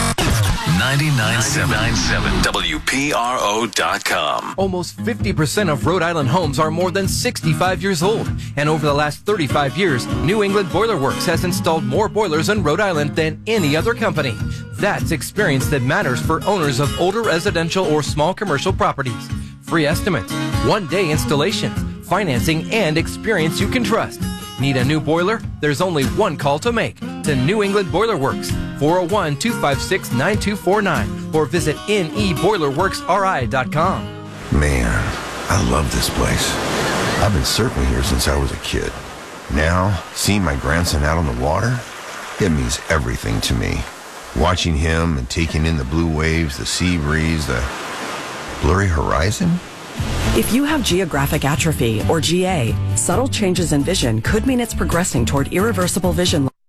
ninety-nine point seven W P R O dot com. Almost fifty percent of Rhode Island homes are more than sixty-five years old. And over the last thirty-five years, New England Boiler Works has installed more boilers in Rhode Island than any other company. That's experience that matters for owners of older residential or small commercial properties. Free estimates, one-day installation, financing, and experience you can trust. Need a new boiler? There's only one call to make. To New England Boiler Works, four oh one, two five six, nine two four nine, or visit N E boiler works R I dot com. Man, I love this place. I've been surfing here since I was a kid. Now, seeing my grandson out on the water, it means everything to me. Watching him and taking in the blue waves, the sea breeze, the blurry horizon. If you have geographic atrophy, or G A, subtle changes in vision could mean it's progressing toward irreversible vision loss.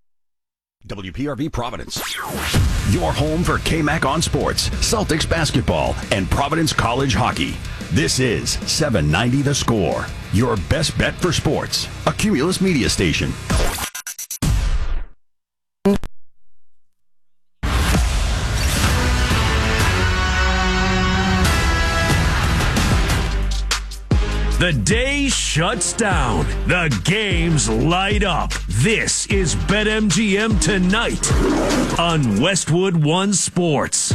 W P R V Providence. Your home for K-Mac on sports, Celtics basketball, and Providence College hockey. This is seven ninety The Score, your best bet for sports. A Cumulus media station. The day shuts down. The games light up. This is BetMGM Tonight on Westwood One Sports.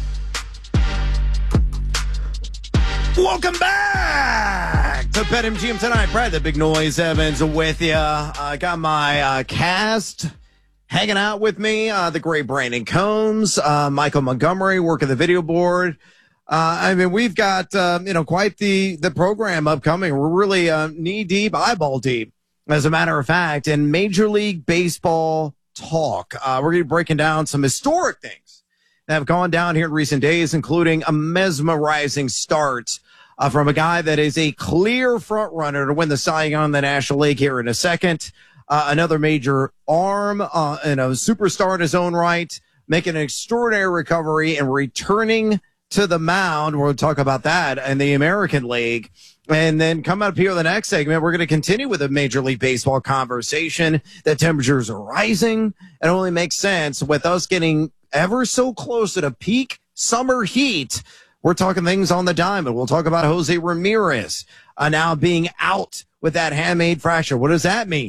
Welcome back to BetMGM Tonight. Brad, the Big Noise Evans with you. I uh, got my uh, cast hanging out with me. Uh, the great Brandon Combs, uh, Michael Montgomery working the video board. Uh, I mean, we've got, um, you know, quite the, the program upcoming. We're really uh, knee deep, eyeball deep, as a matter of fact, in Major League Baseball talk. Uh, we're going to be breaking down some historic things that have gone down here in recent days, including a mesmerizing start uh, from a guy that is a clear front runner to win the Cy Young in the National League here in a second. Uh, another major arm uh, and a superstar in his own right, making an extraordinary recovery and returning to the mound. We'll talk about that in the American League. And then coming up here in the next segment, we're going to continue with a Major League Baseball conversation. The temperatures are rising. It only makes sense with us getting ever so close to the peak summer heat. We're talking things on the diamond. We'll talk about Jose Ramirez uh, now being out with that handmade fracture. What does that mean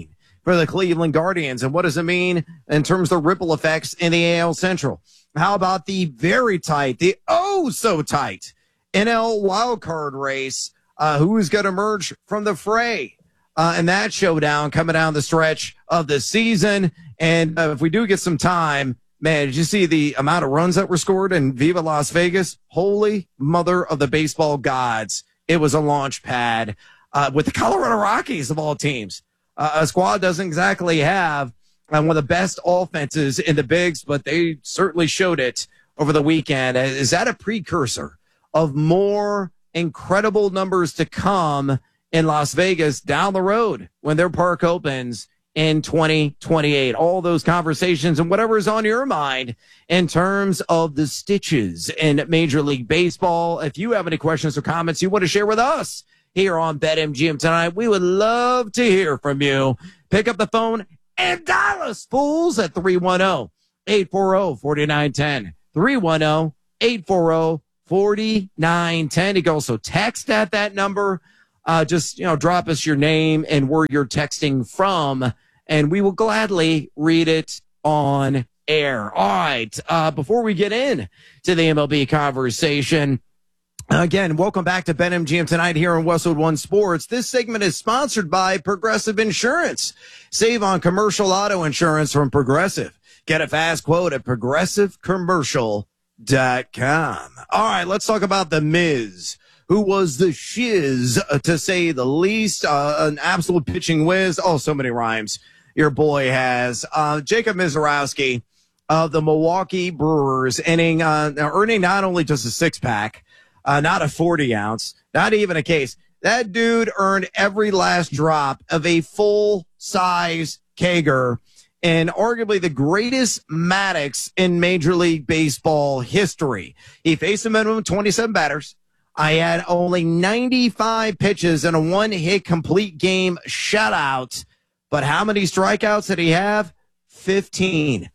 for the Cleveland Guardians. And what does it mean in terms of ripple effects in the A L Central? How about the very tight, the oh so tight N L wildcard race? Uh, who is going to emerge from the fray uh, in that showdown coming down the stretch of the season? And uh, if we do get some time, man, did you see the amount of runs that were scored in Viva Las Vegas? Holy mother of the baseball gods. It was a launch pad uh, with the Colorado Rockies of all teams. Uh, a squad doesn't exactly have uh, one of the best offenses in the bigs, but they certainly showed it over the weekend. Is that a precursor of more incredible numbers to come in Las Vegas down the road when their park opens in twenty twenty-eight? All those conversations and whatever is on your mind in terms of the stitches in Major League Baseball. If you have any questions or comments you want to share with us here on BetMGM tonight, we would love to hear from you. Pick up the phone and dial us, fools, at three one zero, eight four zero, four nine one zero. three one zero, eight four zero, four nine one zero. You can also text at that number. Uh, just, you know, drop us your name and where you're texting from, and we will gladly read it on air. All right. Uh, before we get in to the M L B conversation, again, welcome back to BetMGM tonight here on Westwood One Sports. This segment is sponsored by Progressive Insurance. Save on commercial auto insurance from Progressive. Get a fast quote at Progressive Commercial. Dot com. All right, let's talk about the Miz, who was the shiz, uh, to say the least. Uh, an absolute pitching whiz. Oh, so many rhymes your boy has. Uh, Jacob Misiorowski of the Milwaukee Brewers, inning, uh, earning not only just a six pack, uh, not a forty ounce, not even a case. That dude earned every last drop of a full size kegger. And arguably the greatest Maddox in Major League Baseball history. He faced a minimum of twenty-seven batters. I had only ninety-five pitches and a one-hit complete game shutout. But how many strikeouts did he have? fifteen.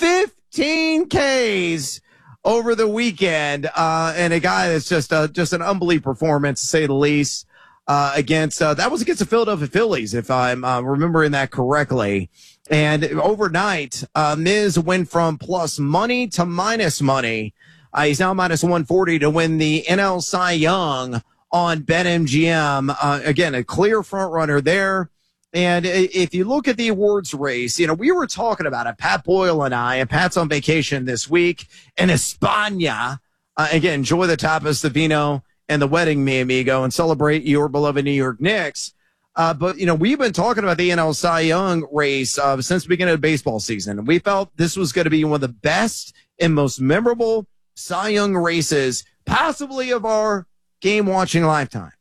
fifteen Ks over the weekend. Uh, and a guy that's just, uh, just an unbelievable performance, to say the least, uh, against, uh, that was against the Philadelphia Phillies, if I'm uh, remembering that correctly. And overnight, uh, Miz went from plus money to minus money. Uh, he's now minus one forty to win the N L Cy Young on BetMGM. Uh, again, a clear front runner there. And if you look at the awards race, you know, we were talking about it, Pat Boyle and I, and Pat's on vacation this week in España. Uh, again, enjoy the tapas, the vino, and the wedding, mi amigo, and celebrate your beloved New York Knicks. Uh, but, you know, we've been talking about the N L Cy Young race uh, since the beginning of the baseball season. We felt this was going to be one of the best and most memorable Cy Young races, possibly of our game-watching lifetimes.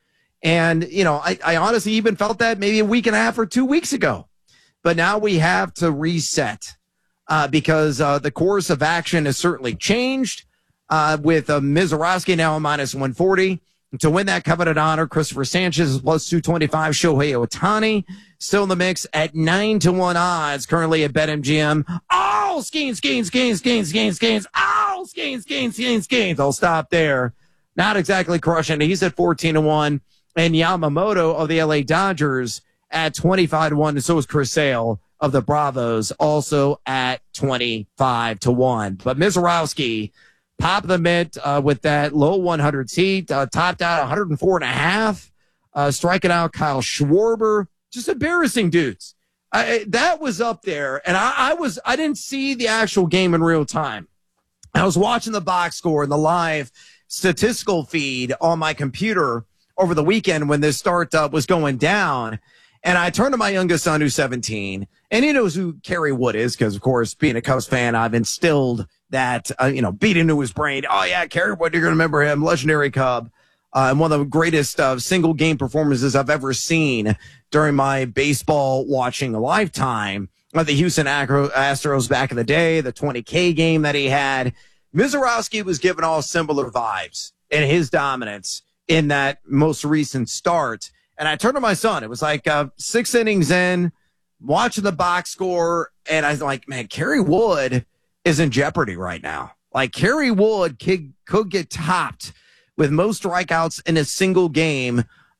And, you know, I, I honestly even felt that maybe a week and a half or two weeks ago. But now we have to reset uh, because uh, the course of action has certainly changed uh, with uh, Misiorowski now a minus one forty. To win that coveted honor, Christopher Sanchez is plus two twenty-five. Shohei Ohtani still in the mix at nine to one odds currently at BetMGM. Oh, Skeens, Skeens, Skeens, Skeens, Skeens, Skeens. Oh, Skeens, Skeens, Skeens, Skeens. I'll stop there. Not exactly crushing it. He's at fourteen to one. And Yamamoto of the L A Dodgers at twenty-five to one. And so is Chris Sale of the Bravos also at twenty-five to one. But Misiorowski, top of the mid uh, with that low one hundred seat, uh, topped out one oh four and a half, uh, striking out Kyle Schwarber. Just embarrassing dudes. I, that was up there, and I, I was I didn't see the actual game in real time. I was watching the box score and the live statistical feed on my computer over the weekend when this start uh, was going down. And I turned to my youngest son, who's seventeen, and he knows who Kerry Wood is because, of course, being a Cubs fan, I've instilled that, uh, you know, beat into his brain. Oh, yeah, Kerry Wood, you're going to remember him, legendary Cub, uh, and one of the greatest uh, single-game performances I've ever seen during my baseball watching lifetime. Uh, the Houston Astros back in the day, the twenty K game that he had. Misiorowski was given all similar vibes in his dominance in that most recent start. And I turned to my son. It was like uh, six innings in, watching the box score, and I was like, man, Kerry Wood is in jeopardy right now. Like, Kerry Wood could, could get topped with most strikeouts in a single game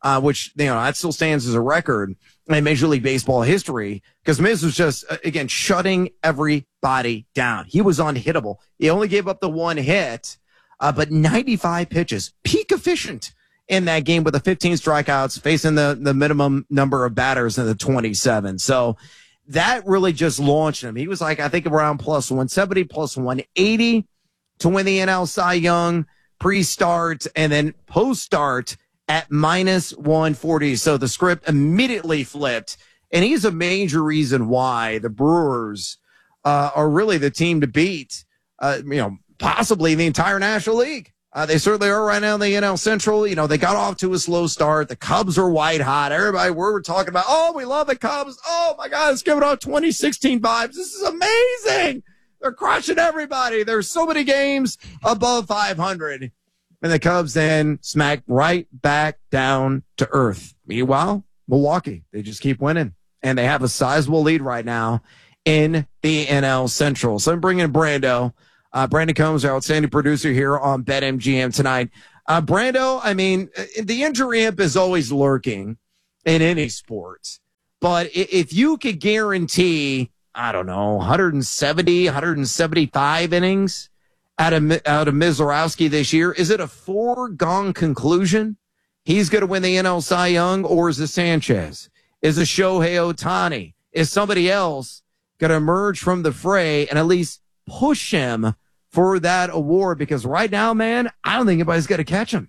uh, which, you know, that still stands as a record in Major League Baseball history, because Miz was just, uh, again, shutting everybody down. He was unhittable. He only gave up the one hit, uh, but ninety-five pitches, peak efficient in that game with the fifteen strikeouts, facing the, the minimum number of batters in the twenty-seven. So that really just launched him. He was like, I think around plus one seventy, plus one eighty to win the N L Cy Young pre-start, and then post-start at minus one forty. So the script immediately flipped, and he's a major reason why the Brewers uh, are really the team to beat, uh, you know, possibly the entire National League. Uh, they certainly are right now in the N L Central. You know, they got off to a slow start. The Cubs are white hot. Everybody, we're talking about, oh, we love the Cubs. Oh, my God, it's giving off twenty sixteen vibes. This is amazing. They're crushing everybody. There's so many games above five hundred. And the Cubs then smack right back down to earth. Meanwhile, Milwaukee, they just keep winning. And they have a sizable lead right now in the N L Central. So I'm bringing Brando. Uh, Brandon Combs, our outstanding producer here on BetMGM tonight. Uh, Brando, I mean, the injury imp is always lurking in any sport. But if you could guarantee, I don't know, one seventy, one seventy-five innings out of, out of Mizorowski this year, is it a foregone conclusion he's going to win the N L Cy Young, or is it Sanchez? Is it Shohei Ohtani? Is somebody else going to emerge from the fray and at least push him for that award? Because right now, man, I don't think anybody's going to catch him.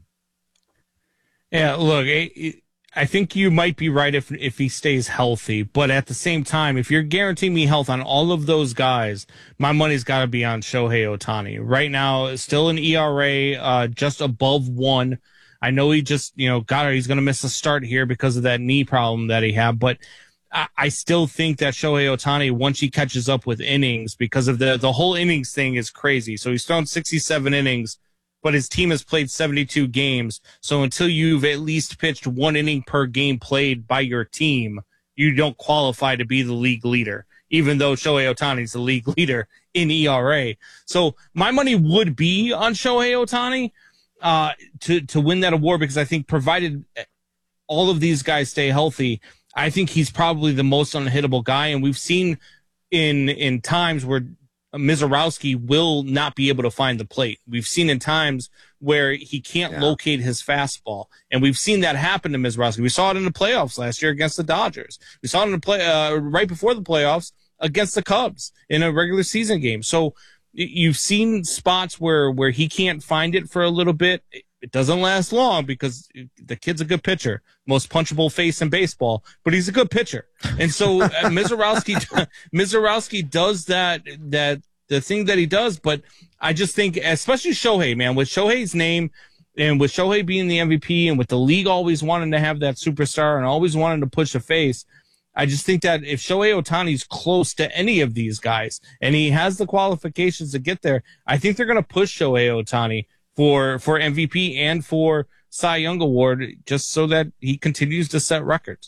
Yeah, look, it, it, I think you might be right if if he stays healthy, but at the same time, if you're guaranteeing me health on all of those guys, my money's got to be on Shohei Ohtani. Right now, still an E R A uh, just above one. I know he just, you know, got he's going to miss a start here because of that knee problem that he had, but I, I still think that Shohei Ohtani, once he catches up with innings, because of the the whole innings thing is crazy. So he's thrown sixty-seven innings, but his team has played seventy-two games. So until you've at least pitched one inning per game played by your team, you don't qualify to be the league leader, even though Shohei Ohtani is the league leader in E R A. So my money would be on Shohei Ohtani uh, to, to win that award, because I think provided all of these guys stay healthy, I think he's probably the most unhittable guy. And we've seen in in times where Mizorowski will not be able to find the plate. We've seen in times where he can't yeah. locate his fastball, and we've seen that happen to Mizorowski. We saw it in the playoffs last year against the Dodgers. We saw it in the play uh, right before the playoffs against the Cubs in a regular season game. So you've seen spots where where he can't find it for a little bit. It doesn't last long because the kid's a good pitcher, most punchable face in baseball, but he's a good pitcher. And so uh, Mizorowski, Mizorowski does that, that the thing that he does. But I just think, especially Shohei, man, with Shohei's name and with Shohei being the M V P and with the league always wanting to have that superstar and always wanting to push a face, I just think that if Shohei Ohtani's close to any of these guys and he has the qualifications to get there, I think they're going to push Shohei Ohtani for for M V P and for Cy Young Award, just so that he continues to set records.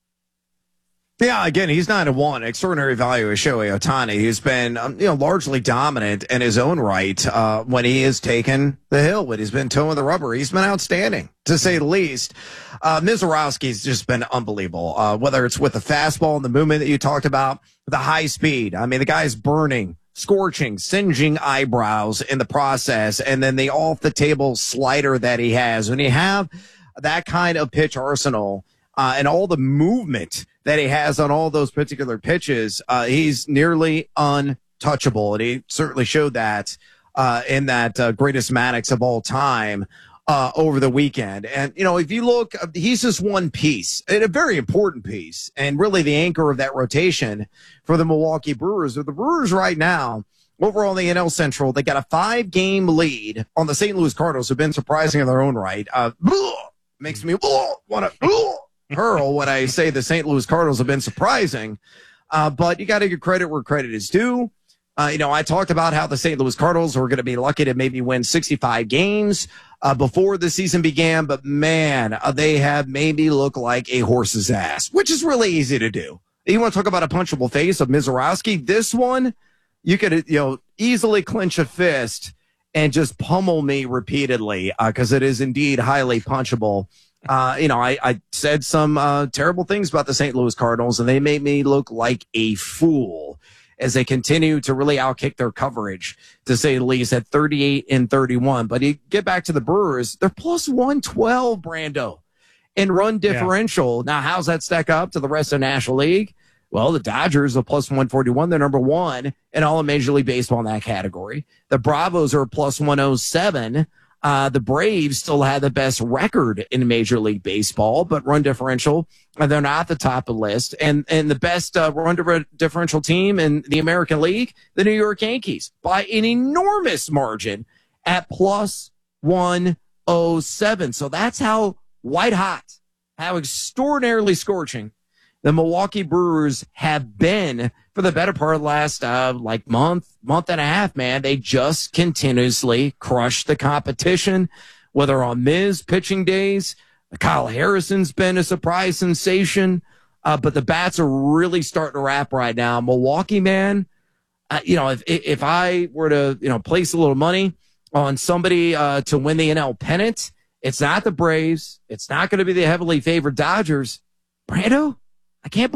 Yeah, again, he's nine to one. Extraordinary value is Shohei Ohtani. He's been, um, you know, largely dominant in his own right uh, when he has taken the hill, when he's been toeing the rubber. He's been outstanding, to say the least. Uh, Mizorowski's just been unbelievable, uh, whether it's with the fastball and the movement that you talked about, the high speed. I mean, the guy's burning, scorching, singeing eyebrows in the process, and then the off-the-table slider that he has. When you have that kind of pitch arsenal uh, and all the movement that he has on all those particular pitches, uh, he's nearly untouchable, and he certainly showed that uh, in that uh, greatest Maddox of all time uh, over the weekend. And, you know, if you look, he's just one piece, and a very important piece, and really the anchor of that rotation for the Milwaukee Brewers. The Brewers right now, overall in the N L Central, they got a five-game lead on the Saint Louis Cardinals, who've been surprising in their own right. Uh, makes me want to hurl when I say the Saint Louis Cardinals have been surprising, uh, but you got to give credit where credit is due. Uh, you know, I talked about how the Saint Louis Cardinals were going to be lucky to maybe win sixty-five games uh, before the season began, but man, uh, they have made me look like a horse's ass, which is really easy to do. You want to talk about a punchable face of Mizorowski? This one, you could, you know, easily clench a fist and just pummel me repeatedly because uh, it is indeed highly punchable. Uh, you know, I, I said some uh, terrible things about the Saint Louis Cardinals, and they made me look like a fool as they continue to really outkick their coverage, to say the least, at thirty-eight and thirty-one. But you get back to the Brewers, they're plus one twelve, Brando, in run differential. Yeah. Now, how's that stack up to the rest of the National League? Well, the Dodgers are plus one forty-one. They're number one in all of Major League Baseball in that category. The Bravos are plus one oh seven. Uh, the Braves still have the best record in Major League Baseball, but run differential, uh, they're not at the top of the list. And and the best uh, run di- differential team in the American League, the New York Yankees, by an enormous margin at plus one oh seven. So that's how white hot, how extraordinarily scorching the Milwaukee Brewers have been for the better part of the last, uh, like month, month and a half, man. They just continuously crush the competition, whether on Miz pitching days. Kyle Harrison's been a surprise sensation, uh, but the bats are really starting to wrap right now. Milwaukee, man, uh, you know, if, if I were to, you know, place a little money on somebody, uh, to win the N L pennant, it's not the Braves. It's not going to be the heavily favored Dodgers. Brando, I can't believe